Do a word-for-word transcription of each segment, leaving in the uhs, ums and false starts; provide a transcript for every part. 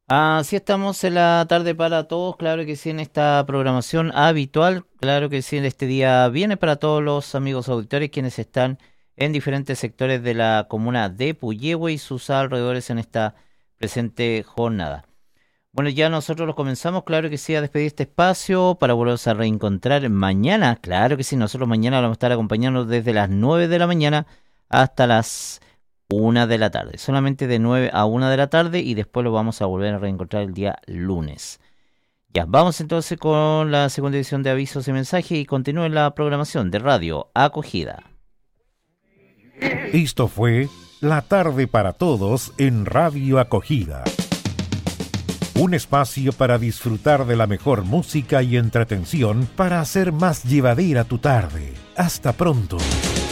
Así estamos en la tarde para todos, claro que sí, en esta programación habitual, claro que sí, en este día viene para todos los amigos auditores quienes están en diferentes sectores de la comuna de Puyehue y sus alrededores en esta presente jornada. Bueno, ya nosotros los comenzamos, claro que sí, a despedir este espacio para volvernos a reencontrar mañana, claro que sí, nosotros mañana vamos a estar acompañando desde las nueve de la mañana hasta las una de la tarde, solamente de nueve a una de la tarde y después lo vamos a volver a reencontrar el día lunes. Ya, vamos entonces con la segunda edición de avisos y mensajes y continúe la programación de Radio Acogida. Esto fue La Tarde para Todos en Radio Acogida. Un espacio para disfrutar de la mejor música y entretención para hacer más llevadera tu tarde. Hasta pronto.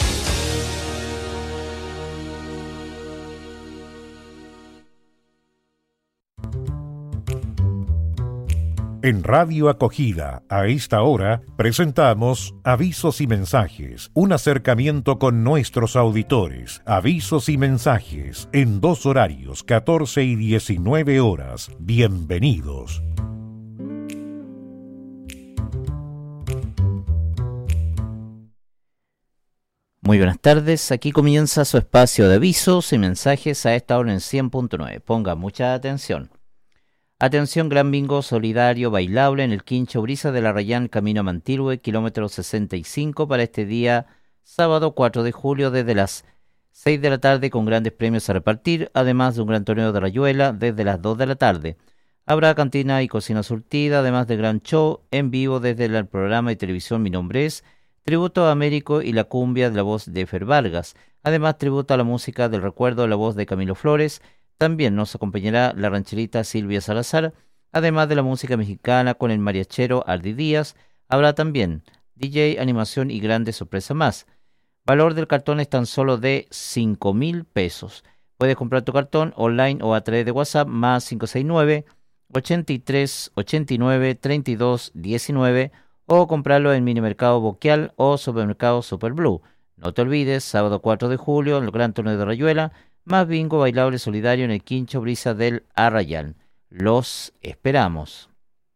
En Radio Acogida, a esta hora, presentamos Avisos y Mensajes, un acercamiento con nuestros auditores. Avisos y mensajes, en dos horarios, catorce y diecinueve horas. Bienvenidos. Muy buenas tardes, aquí comienza su espacio de avisos y mensajes a esta hora en cien punto nueve. Ponga mucha atención. Atención, gran bingo solidario bailable en el Quincho Brisa de la Rayán, camino a Mantilhue, kilómetro sesenta y cinco, para este día sábado cuatro de julio desde las seis de la tarde, con grandes premios a repartir, además de un gran torneo de rayuela desde las dos de la tarde. Habrá cantina y cocina surtida, además de gran show en vivo desde el programa de televisión Mi Nombre Es, tributo a Américo y la cumbia de la voz de Fer Vargas, además tributo a la música del recuerdo de la voz de Camilo Flores. También nos acompañará la rancherita Silvia Salazar, además de la música mexicana con el mariachero Ardi Díaz. Habrá también D J, animación y grandes sorpresas más. Valor del cartón es tan solo de cinco mil pesos. Puedes comprar tu cartón online o a través de WhatsApp más cinco seis nueve, ochenta y tres, ochenta y nueve, treinta y dos, diecinueve o comprarlo en Minimercado Boquial o Supermercado Superblue. No te olvides, sábado cuatro de julio, en el gran torneo de Rayuela, más bingo bailable solidario en el Quincho Brisa del Arrayán. Los esperamos.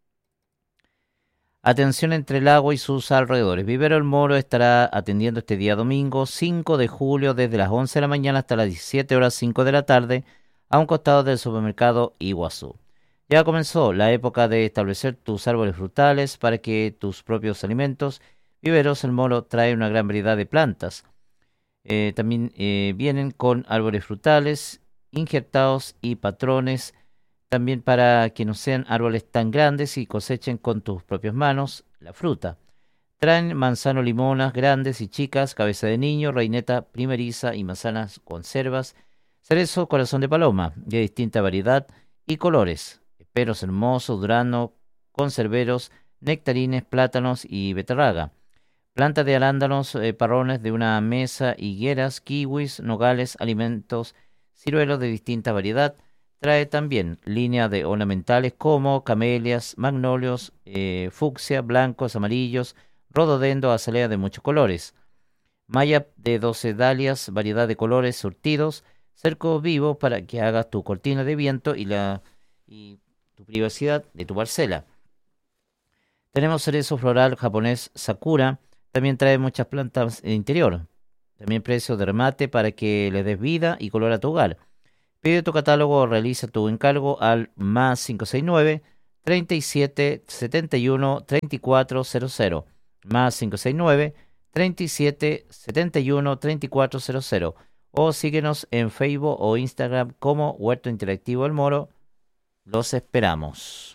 Atención entre el lago y sus alrededores. Vivero El Moro estará atendiendo este día domingo cinco de julio desde las once de la mañana hasta las diecisiete horas cinco de la tarde a un costado del supermercado Iguazú. Ya comenzó la época de establecer tus árboles frutales para que tus propios alimentos. Viveros El Moro trae una gran variedad de plantas. Eh, también eh, vienen con árboles frutales, injertados y patrones, también para que no sean árboles tan grandes y cosechen con tus propias manos la fruta. Traen manzano limonas grandes y chicas, cabeza de niño, reineta primeriza y manzanas conservas, cerezo corazón de paloma, de distinta variedad y colores, peros hermosos, durazno, conserveros, nectarines, plátanos y beterraga. Plantas de arándanos, eh, parrones de una mesa, higueras, kiwis, nogales, alimentos, ciruelos de distinta variedad. Trae también línea de ornamentales como camelias, magnolios, eh, fucsia, blancos, amarillos, rododendo, azalea de muchos colores. Malla de doce dalias, variedad de colores surtidos, cerco vivo para que hagas tu cortina de viento y, la, y tu privacidad de tu parcela. Tenemos cerezo floral japonés Sakura. También trae muchas plantas de interior. También precio de remate para que le des vida y color a tu hogar. Pide tu catálogo o realiza tu encargo al más cinco seis nueve, treinta y siete, setenta y uno, treinta y cuatro cero cero. Más cinco seis nueve, treinta y siete, setenta y uno, treinta y cuatro cero cero. O síguenos en Facebook o Instagram como Huerto Interactivo El Moro. Los esperamos.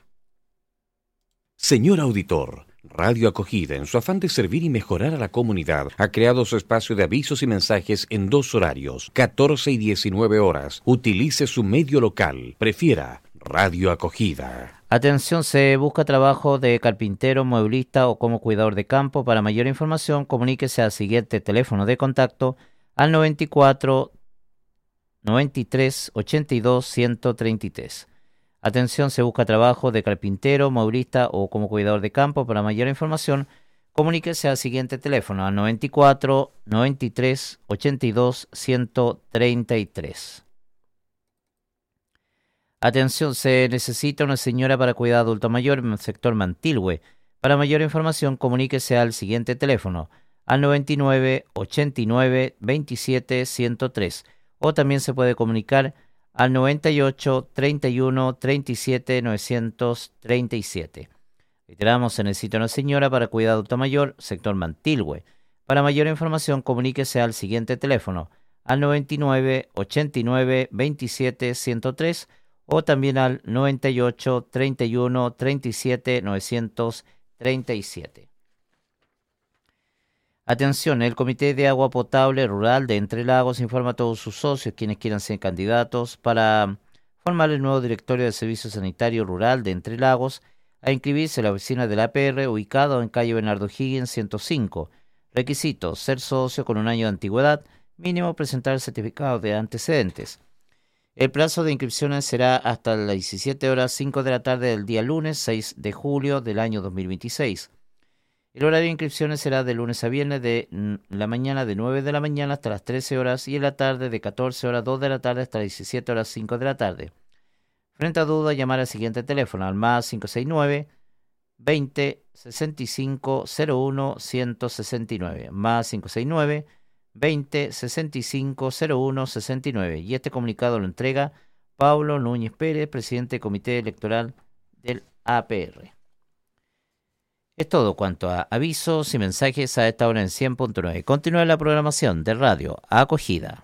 Señor auditor, Radio Acogida, en su afán de servir y mejorar a la comunidad, ha creado su espacio de avisos y mensajes en dos horarios, catorce y diecinueve horas. Utilice su medio local. Prefiera Radio Acogida. Atención, se busca trabajo de carpintero, mueblista o como cuidador de campo. Para mayor información, comuníquese al siguiente teléfono de contacto al noventa y cuatro, noventa y tres, ochenta y dos, ciento treinta y tres. Atención, se busca trabajo de carpintero, mueblista o como cuidador de campo. Para mayor información, comuníquese al siguiente teléfono al noventa y cuatro, noventa y tres, ochenta y dos, ciento treinta y tres. Atención, se necesita una señora para cuidar adulto mayor en el sector Mantilhue. Para mayor información, comuníquese al siguiente teléfono, al noventa y nueve, ochenta y nueve, veintisiete, ciento tres, o también se puede comunicar al noventa y ocho, treinta y uno, treinta y siete, novecientos treinta y siete. Reiteramos, se necesita una señora para cuidar adulto mayor, sector Mantilhue. Para mayor información, comuníquese al siguiente teléfono, al noventa y nueve, ochenta y nueve, veintisiete, ciento tres, o también al noventa y ocho, treinta y uno, treinta y siete, novecientos treinta y siete. Atención, el Comité de Agua Potable Rural de Entre Lagos informa a todos sus socios, quienes quieran ser candidatos, para formar el nuevo directorio de Servicio Sanitario Rural de Entre Lagos, a inscribirse en la oficina de la A P R, ubicado en calle Bernardo Higgins ciento cinco. Requisitos: ser socio con un año de antigüedad, mínimo presentar el certificado de antecedentes. El plazo de inscripciones será hasta las diecisiete horas cinco de la tarde del día lunes seis de julio del año dos mil veintiséis. El horario de inscripciones será de lunes a viernes de la mañana de nueve de la mañana hasta las trece horas y en la tarde de catorce horas dos de la tarde hasta las diecisiete horas cinco de la tarde. Frente a duda, llamar al siguiente teléfono al más cinco seis nueve, veinte, sesenta y cinco, cero uno, ciento sesenta y nueve, más cinco seis nueve, veinte, sesenta y cinco, cero uno, sesenta y nueve. Y este comunicado lo entrega Pablo Núñez Pérez, presidente del Comité Electoral del A P R. Es todo cuanto a avisos y mensajes a esta hora en cien punto nueve. Continúa la programación de Radio Acogida.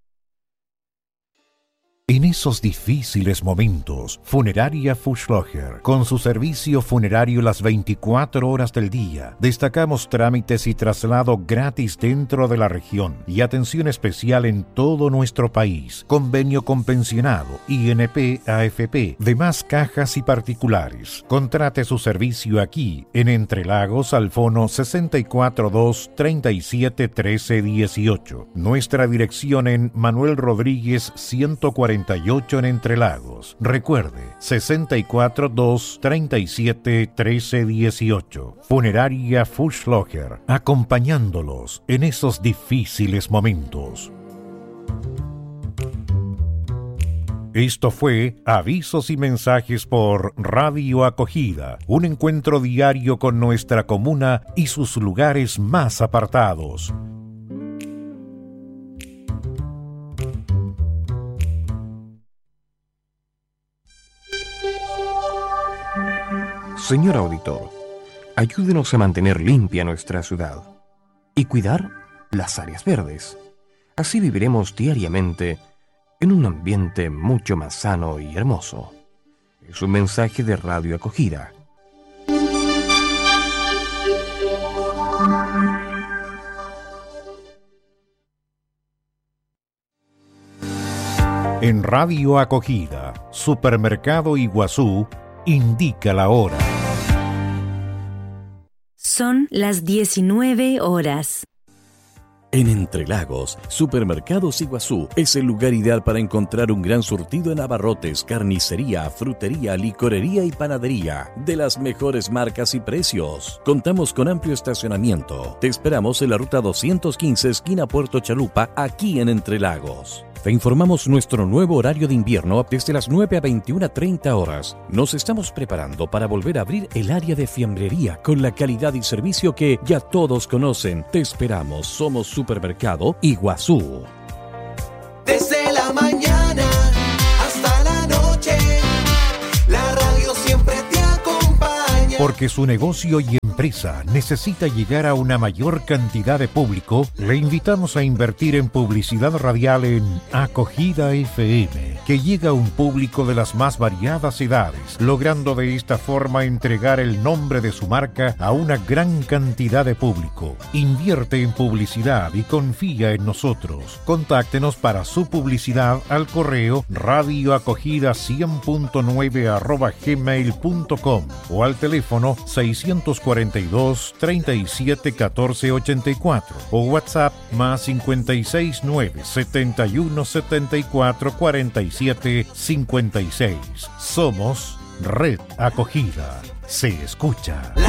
En esos difíciles momentos, Funeraria Fuschloger, con su servicio funerario las veinticuatro horas del día, destacamos trámites y traslado gratis dentro de la región y atención especial en todo nuestro país. Convenio con pensionado, I N P, A F P, demás cajas y particulares. Contrate su servicio aquí, en Entre Lagos, al fono sesenta y cuatro dos, treinta y siete, trece, dieciocho. Nuestra dirección en Manuel Rodríguez ciento cuarenta y ocho en Entre Lagos. Recuerde, sesenta y cuatro dos, treinta y siete, trece, dieciocho. Funeraria Fuschloger, acompañándolos en esos difíciles momentos. Esto fue Avisos y Mensajes por Radio Acogida, un encuentro diario con nuestra comuna y sus lugares más apartados. Señor auditor, ayúdenos a mantener limpia nuestra ciudad y cuidar las áreas verdes. Así viviremos diariamente en un ambiente mucho más sano y hermoso. Es un mensaje de Radio Acogida. En Radio Acogida, Supermercado Iguazú indica la hora. Son las diecinueve horas. En Entre Lagos, Supermercados Iguazú es el lugar ideal para encontrar un gran surtido en abarrotes, carnicería, frutería, licorería y panadería, de las mejores marcas y precios. Contamos con amplio estacionamiento. Te esperamos en la ruta doscientos quince, esquina Puerto Chalupa, aquí en Entre Lagos. Te informamos nuestro nuevo horario de invierno desde las nueve a veintiuna treinta horas. Nos estamos preparando para volver a abrir el área de fiambrería con la calidad y servicio que ya todos conocen. Te esperamos, somos Supermercado Iguazú. Desde la mañana hasta la noche, la radio siempre te acompaña. Porque su negocio y empresa necesita llegar a una mayor cantidad de público, le invitamos a invertir en publicidad radial en Acogida F M, que llega a un público de las más variadas edades, logrando de esta forma entregar el nombre de su marca a una gran cantidad de público. Invierte en publicidad y confía en nosotros. Contáctenos para su publicidad al correo radioacogida cien punto nueve arroba gmail punto com o al teléfono seiscientos cuarenta y dos, treinta y siete, catorce, ochenta y cuatro o WhatsApp más cincuenta y seis nueve, setenta y uno, setenta y cuatro, cuarenta y siete, cincuenta y seis. Somos Red Acogida. Se escucha. La